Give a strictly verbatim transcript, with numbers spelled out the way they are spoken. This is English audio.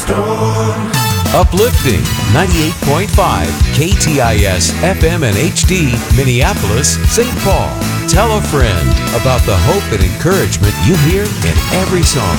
Storm. Uplifting ninety-eight point five K T I S F M and H D, Minneapolis, Saint Paul. Tell a friend about the hope and encouragement you hear in every song.